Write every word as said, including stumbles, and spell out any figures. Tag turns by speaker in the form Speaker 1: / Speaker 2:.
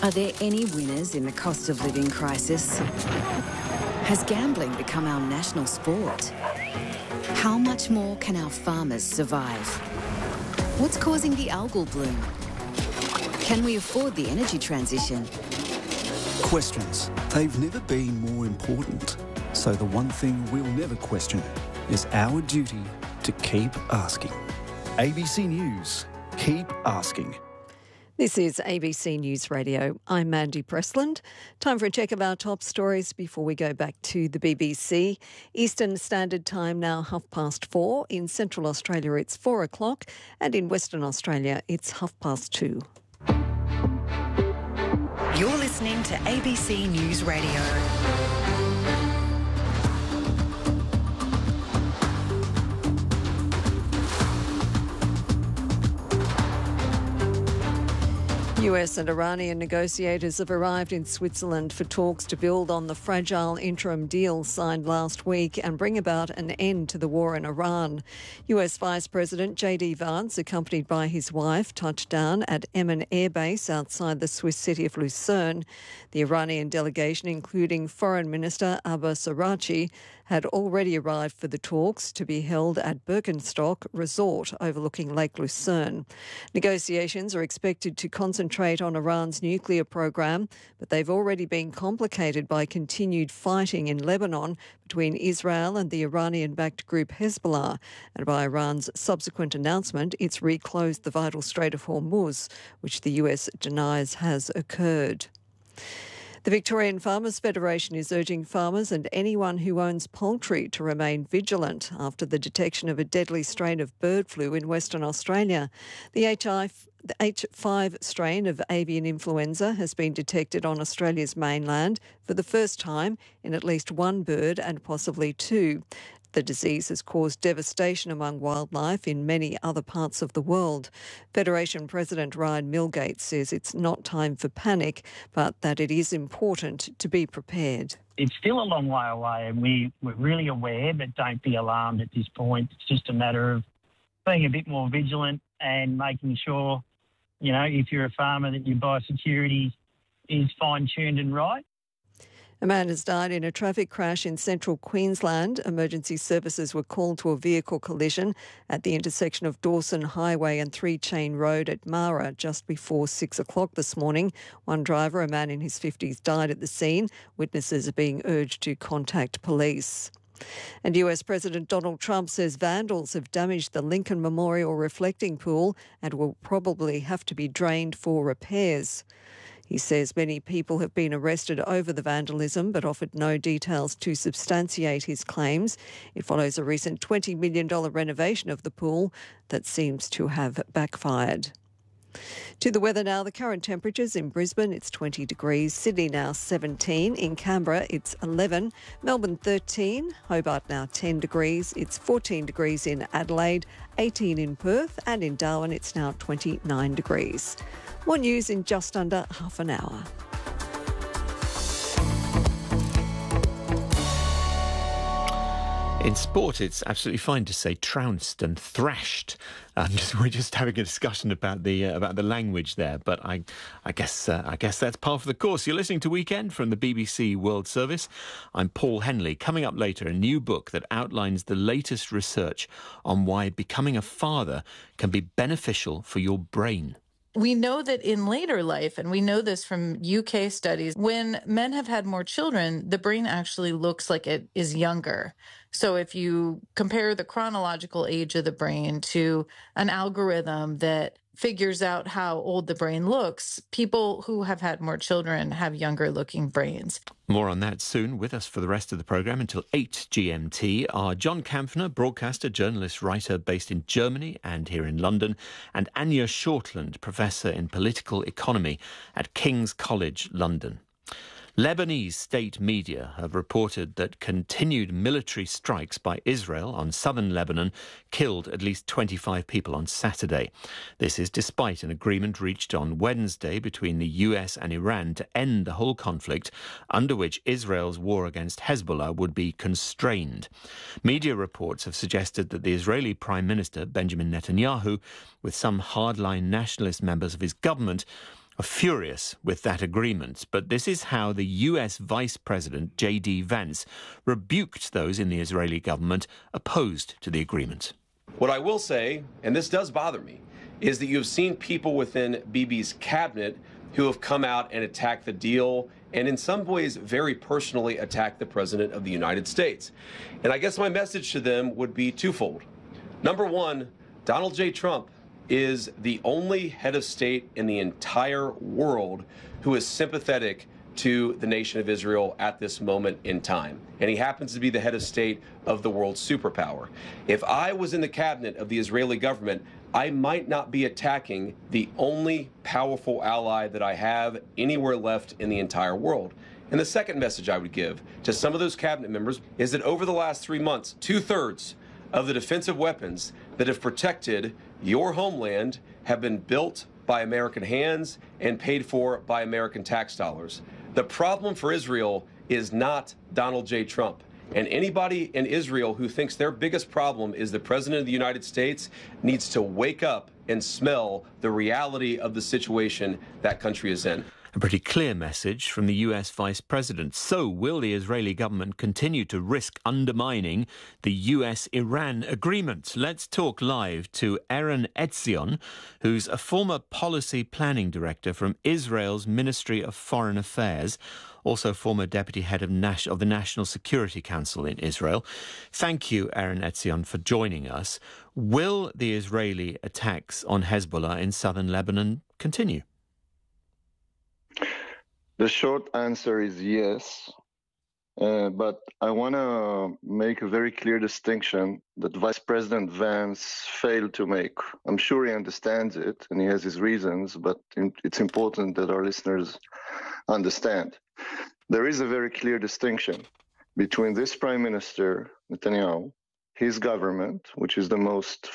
Speaker 1: Are there any winners in the cost of living crisis? Has gambling become our national sport? How much more can our farmers survive? What's causing the algal bloom? Can we afford the energy transition?
Speaker 2: Questions. They've never been more important. So the one thing we'll never question is our duty to keep asking. A B C News. Keep asking.
Speaker 3: This is A B C News Radio. I'm Mandy Pressland. Time for a check of our top stories before we go back to the B B C. Eastern Standard Time now half past four. In Central Australia it's four o'clock and in Western Australia it's half past two.
Speaker 4: You're listening to A B C News Radio.
Speaker 3: U S and Iranian negotiators have arrived in Switzerland for talks to build on the fragile interim deal signed last week and bring about an end to the war in Iran. U S Vice President J D Vance, accompanied by his wife, touched down at Emmen Air Base outside the Swiss city of Lucerne. The Iranian delegation, including Foreign Minister Abbas Araghchi, had already arrived for the talks to be held at Birkenstock Resort overlooking Lake Lucerne. Negotiations are expected to concentrate on Iran's nuclear program, but they've already been complicated by continued fighting in Lebanon between Israel and the Iranian-backed group Hezbollah, and by Iran's subsequent announcement it's reclosed the vital Strait of Hormuz, which the U S denies has occurred. The Victorian Farmers Federation is urging farmers and anyone who owns poultry to remain vigilant after the detection of a deadly strain of bird flu in Western Australia. The H I The H five strain of avian influenza has been detected on Australia's mainland for the first time in at least one bird and possibly two. The disease has caused devastation among wildlife in many other parts of the world. Federation President Ryan Milgate says it's not time for panic, but that it is important to be prepared.
Speaker 5: It's still a long way away and we, we're really aware, but don't be alarmed at this point. It's just a matter of being a bit more vigilant and making sure, you know, if you're a farmer, that your biosecurity is fine-tuned and right.
Speaker 3: A man has died in a traffic crash in central Queensland. Emergency services were called to a vehicle collision at the intersection of Dawson Highway and Three Chain Road at Mara just before six o'clock this morning. One driver, a man in his fifties, died at the scene. Witnesses are being urged to contact police. And U S President Donald Trump says vandals have damaged the Lincoln Memorial reflecting pool and will probably have to be drained for repairs. He says many people have been arrested over the vandalism but offered no details to substantiate his claims. It follows a recent twenty million dollars renovation of the pool that seems to have backfired. To the weather now, the current temperatures in Brisbane, it's twenty degrees, Sydney now seventeen, in Canberra it's eleven, Melbourne thirteen, Hobart now ten degrees, it's fourteen degrees in Adelaide, eighteen in Perth, and in Darwin it's now twenty-nine degrees. More news in just under half an hour.
Speaker 6: In sport, it's absolutely fine to say trounced and thrashed. Um, just, we're just having a discussion about the uh, about the language there, but I, I guess uh, I guess that's part of the course. You're listening to Weekend from the B B C World Service. I'm Paul Henley. Coming up later, a new book that outlines the latest research on why becoming a father can be beneficial for your brain.
Speaker 7: We know that in later life, and we know this from U K studies, when men have had more children, the brain actually looks like it is younger. So if you compare the chronological age of the brain to an algorithm that figures out how old the brain looks, people who have had more children have younger looking brains.
Speaker 6: More on that soon. With us for the rest of the programme until eight G M T are John Kampfner, broadcaster, journalist, writer based in Germany and here in London, and Anya Shortland, professor in political economy at King's College, London. Lebanese state media have reported that continued military strikes by Israel on southern Lebanon killed at least twenty-five people on Saturday. This is despite an agreement reached on Wednesday between the U S and Iran to end the whole conflict, under which Israel's war against Hezbollah would be constrained. Media reports have suggested that the Israeli Prime Minister, Benjamin Netanyahu, with some hardline nationalist members of his government, are furious with that agreement, but this is how the U S Vice President, J D Vance, rebuked those in the Israeli government opposed to the agreement.
Speaker 8: What I will say, and this does bother me, is that you have seen people within Bibi's cabinet who have come out and attacked the deal and in some ways very personally attacked the President of the United States. And I guess my message to them would be twofold. Number one, Donald J. Trump is the only head of state in the entire world who is sympathetic to the nation of Israel at this moment in time. And he happens to be the head of state of the world's superpower. If I was in the cabinet of the Israeli government, I might not be attacking the only powerful ally that I have anywhere left in the entire world. And the second message I would give to some of those cabinet members is that over the last three months, two-thirds of the defensive weapons that have protected your homeland have been built by American hands and paid for by American tax dollars. The problem for Israel is not Donald J. Trump. And anybody in Israel who thinks their biggest problem is the President of the United States needs to wake up and smell the reality of the situation that country is in.
Speaker 6: A pretty clear message from the U S Vice President. So will the Israeli government continue to risk undermining the U S Iran agreement? Let's talk live to Eren Etzion, who's a former policy planning director from Israel's Ministry of Foreign Affairs, also former deputy head of, Nas- of the National Security Council in Israel. Thank you, Eren Etzion, for joining us. Will the Israeli attacks on Hezbollah in southern Lebanon continue?
Speaker 9: The short answer is yes, uh, but I want to make a very clear distinction that Vice President Vance failed to make. I'm sure he understands it and he has his reasons, but it's important that our listeners understand. There is a very clear distinction between this Prime Minister, Netanyahu, his government, which is the most